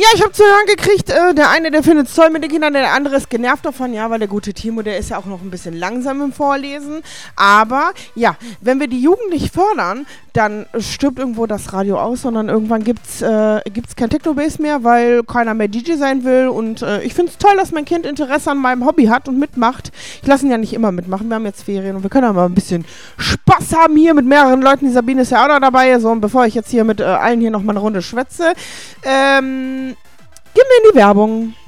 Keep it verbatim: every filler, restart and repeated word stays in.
ich habe zu hören gekriegt, äh, der eine, der findet es toll mit den Kindern, der andere ist genervt davon. Ja, weil der gute Timo, der ist ja auch noch ein bisschen langsam im Vorlesen. Aber ja, wenn wir die Jugend nicht fördern, dann stirbt irgendwo das Radio aus, sondern irgendwann gibt's äh, gibt's kein Techno-Bass mehr, weil keiner mehr D J sein will. Und äh, ich finde es toll, dass mein Kind Interesse an meinem Hobby hat und mitmacht. Ich lasse ihn ja nicht immer mitmachen, wir haben jetzt Ferien und wir können ja mal ein bisschen Spaß haben hier mit mehreren Leuten. Die Sabine ist ja auch noch dabei. So, und bevor ich jetzt hier mit äh, allen hier noch mal eine Runde schwätze, ähm, gehen wir in die Werbung.